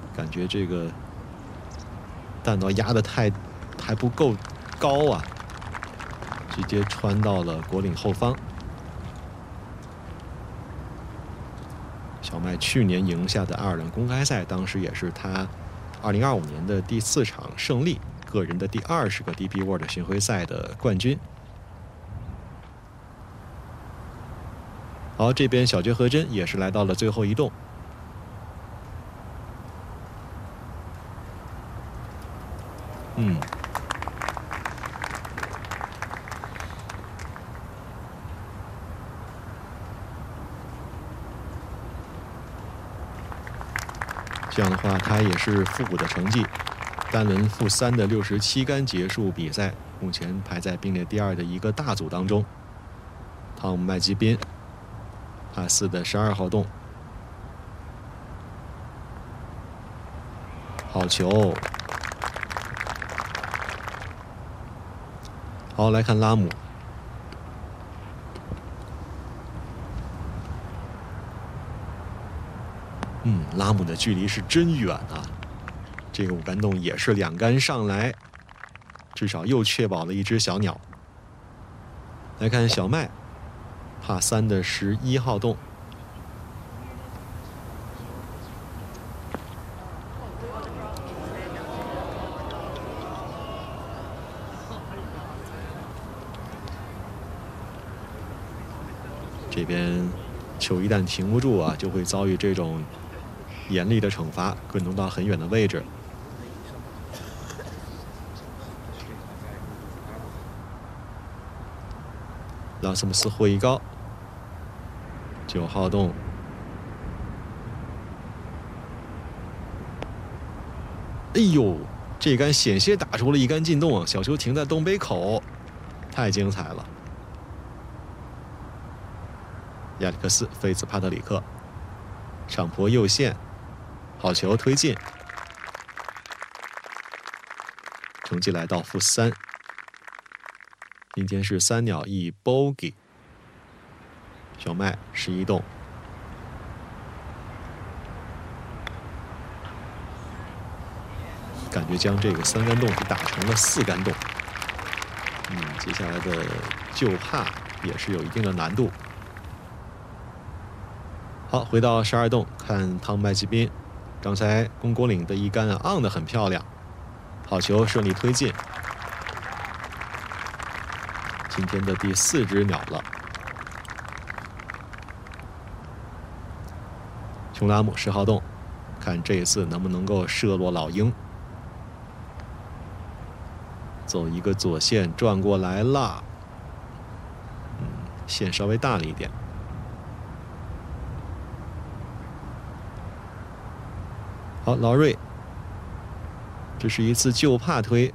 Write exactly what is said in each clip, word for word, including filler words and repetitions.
感觉这个弹道压得太还不够高啊，直接穿到了国岭后方。小麦去年赢下的爱尔兰公开赛，当时也是他二零二五年的第四场胜利，个人的第二十个 D P World 巡回赛的冠军。好，这边小堀和真也是来到了最后一洞。嗯，这样的话，他也是负五的成绩，单轮负三的六十七杆结束比赛，目前排在并列第二的一个大组当中。汤姆麦基宾，帕四的十二号洞，好球。好，来看拉姆。嗯，拉姆的距离是真远啊！这个五杆洞也是两杆上来，至少又确保了一只小鸟。来看小麦，帕三的十一号洞。这边球一旦停不住啊，就会遭遇这种严厉的惩罚，滚动到很远的位置。拉斯姆斯霍伊高，九号洞，哎呦，这杆险些打出了一杆进洞啊！小球停在洞杯口，太精彩了。亚历克斯·费兹帕特里克，上坡右线，好球推进，成绩来到负三。今天是三鸟一 bogey。小麦十一洞，感觉将这个三杆洞是打成了四杆洞。嗯，接下来的就怕也是有一定的难度。好，回到十二洞，看汤麦基宾，刚才公国岭的一杆啊 on 得很漂亮，好球顺利推进。今天的第四只鸟了。琼拉姆十号洞，看这一次能不能够射落老鹰。走一个左线转过来了，嗯，线稍微大了一点。好，劳瑞，这是一次救帕推，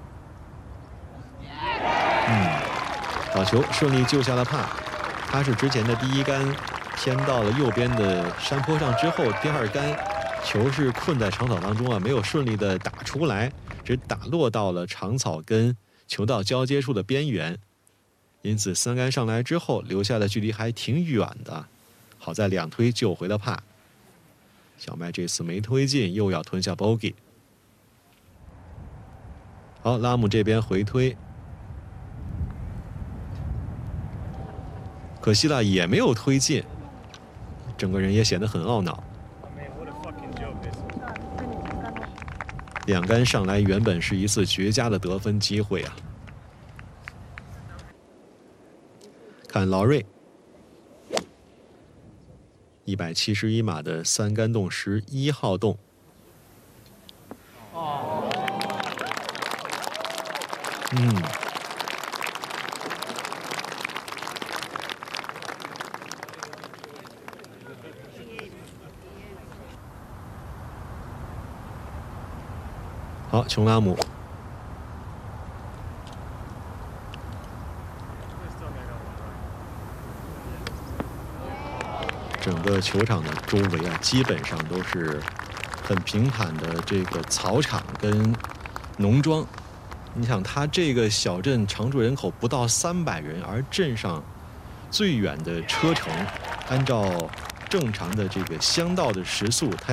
嗯，好球，顺利救下了帕。他是之前的第一杆偏到了右边的山坡上之后，第二杆球是困在长草当中啊，没有顺利的打出来，只打落到了长草跟球道交接处的边缘，因此三杆上来之后留下的距离还挺远的，好在两推救回了帕。小麦这次没推进，又要吞下 bogey。好，拉姆这边回推，可惜了也没有推进，整个人也显得很懊恼。两杆上来原本是一次绝佳的得分机会啊！看劳瑞。一百七十一码的三杆洞十一号洞，嗯，好，琼拉姆。整个球场的周围啊，基本上都是很平坦的这个草场跟农庄。你想，它这个小镇常住人口不到三百人，而镇上最远的车程，按照正常的这个乡道的时速，它